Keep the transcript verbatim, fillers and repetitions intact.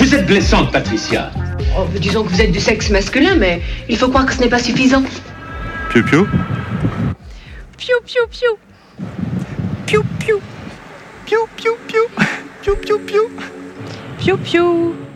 Vous êtes blessante, Patricia. Oh, disons que vous êtes du sexe masculin, mais il faut croire que ce n'est pas suffisant. Piou piou. Piou piou piou. Piou piou. Piou piou piou. Piou piou piou. Piou piou.